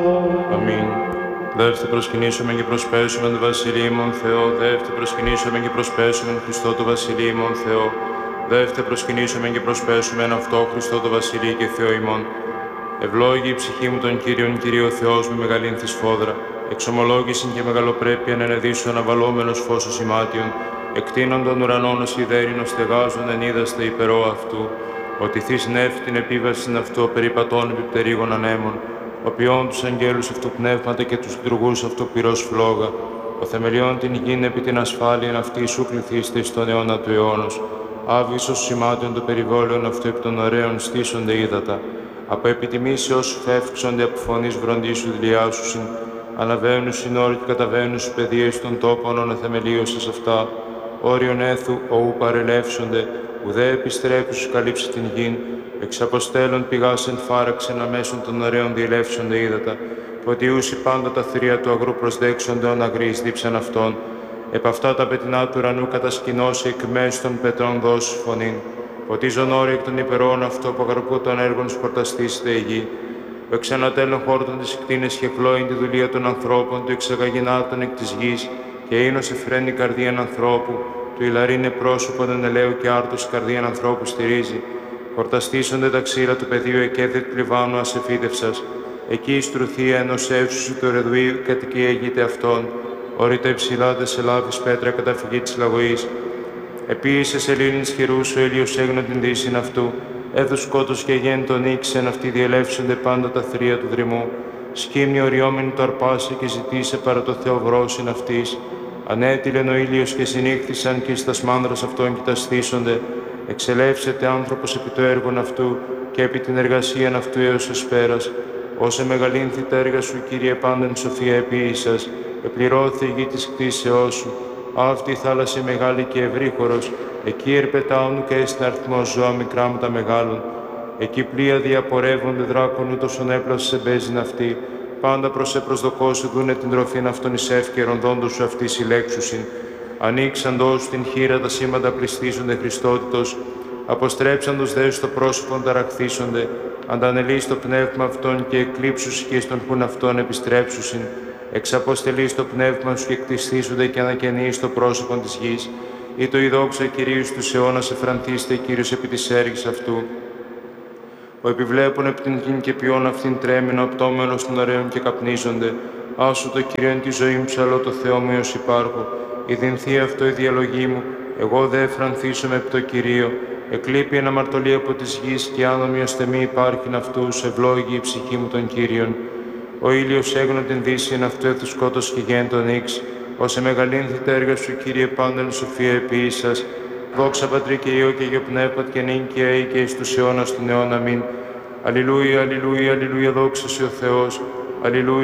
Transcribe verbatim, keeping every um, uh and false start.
Αμήν. Δεύτε προσκυνήσουμε και προσπέσουμε τον Βασιλείμον Θεό. Δεύτε προσκυνήσουμε και προσπέσουμε τον Χριστό το Βασιλείμον Θεό. Δεύτε προσκυνήσουμε και προσπέσουμε εν αυτό Χριστό το Βασιλεί και Θεό ημών. Ευλόγη η ψυχή μου τον Κύριον, Κύριο Θεός με μεγαλύνθη σφόδρα. Εξομολόγησιν και μεγαλοπρέπειαν ενεδίσου αναβαλόμενος φως ως ημάτιον. Εκτείνον των ουρανών ως ιδέρινος στεγάζον εν είδαστε υπερό αυτού. Ότι θείς νεύ την επίβασιν αυτού περιπατών επιπτερίγων ανέμων. Ο ποιόν τους αγγέλους αυτού πνεύματα και τους λειτουργούς αυτού πυρός φλόγα. Ο θεμελιών την γην επί την ασφάλειαν αυτή σου κληθείστε εις τον αιώνα του αιώνος. Άβυσος σημάτων των περιβόλαιων αυτού επί των ωραίων στήσονται ύδατα. Από επιτιμήσεως φεύξονται από φωνής βροντίσου δηλιάσουσιν. Αναβαίνουν συνόροι και καταβαίνουν στους παιδείες των τόπων οναθεμελίωσες αυτά. Όριον έθου οού παρελεύσονται, ουδέ επιστρέψους καλύψει την γην. Εξ αποστέλων πηγάς εν φάραξεν αμέσων των ωραίων διελεύσονται ύδατα. Ποτιούσι πάντα τα θηρία του αγρού προσδέξονται ον αγρείς δίψαν αυτών. Επ' αυτά τα πετεινά του ουρανού κατασκηνώσει εκ μέσου των πετρών δώσου φωνήν. Ποτίζον όροι εκ των υπερών αυτό που αγαρκού των έργων σπορταστήσεται η γη. Ο εξανατέλων χόρτων της κτίνες και χλώην τη δουλεία των ανθρώπων, του εξαγαγενάτων εκ της γης, και είνος εφραίνει καρδίαν ανθρώπου, του ηλαρίνε πρόσωπον εν ελαίου και άρτος καρδίαν ανθρώπου στηρίζει. Χορταστήσονται τα ξύλα του πεδίου εκέθετ πληβάνου ασεφίδευσας. Εκεί η στρουθία ενός εύσουσου του ρεδουίου κατοικία γείται αυτών. Όρητα υψηλά δε σε λάβεις πέτρα καταφυγή της λαγωής. Επίησες σελήνης χειρούς ο ήλιος έγνω την δύσιν αυτού. Έδους σκότος και γέν τον ήξεν αυτοί διελεύσονται πάντα τα θρία του δρυμού. Σκύμνη οριόμενη το αρπάσε και ζητήσε παρά το Θεοβρόσιν αυτής. Ανέτειλεν ο ήλιος και συνήχθησαν και εις τας μάνδρας αυτών κοιταστήσονται. Εξελεύσεται άνθρωπος επί το έργον αυτού και επί την εργασίαν αυτού έως εσπέρας. Όσε μεγαλύνθη τα έργα σου, Κύριε, πάντεν σοφία επίησας. Επληρώθη η γη της κτίσεώς σου. Αυτή η θάλασσα μεγάλη και ευρύχωρος. Εκεί ερπετάουν και έστι αριθμός ζώα μικρά με τα μεγάλων. Εκεί πλοία διαπορεύονται δράκων ούτως ον έπλασε μπέζιν αυτή. Πάντα προς επροσδοκώσου δούνε την τροφήν αυτών εις εύκαιρον δόντος σου αυτή συλλέξουσιν. Ανοίξαντος την χείρα τα σήματα πληστίζονται Χριστότητος. Αποστρέψαντος δε στο πρόσωπον ταραχθήσονται. Αντανελείς το πνεύμα αυτών και εκλείψουσι και στον χουν αυτών επιστρέψουσιν. Εξαποστελείς το πνεύμα σου και εκτιστήσονται και ανακαινείς το πρόσωπον της γης. Ή το η δόξα Κυρίους τους αιώνας εφρανθήστε Κύριος επί της έργης αυτού. Ο επιβλέπων επί την γην και ποιόν αυτήν τρέμην οπτόμενος των ωραίων και καπνίζονται. Άσου το Κύριον τη ζωή μου ψαλώ το Θεό μου έως υπάρχω. Η δινθεί αυτό η διαλογή μου, εγώ δε εφρανθήσομαι επί το Κυρίο. Εκλείπει εν αμαρτωλή από της γης και άνομη ως τεμή υπάρχειν αυτούς, ευλόγη η ψυχή μου των Κύριων. Ο ήλιος έγνω την δύση εν αυτού έθου σκότος και γέν τον ίξ. Όσε μεγαλύνθη τα έργα σου, Κύριε, πάντων σοφία επίησας. Δόξα Πατρί και Υιό και Υιό Πνεύμα και νυν και αεί και εις τους αιώνας του αιώνα. Αμήν. Αλληλούια, αλληλούια, αλληλούια, δόξα σε ο Θεός. Αλληλούια.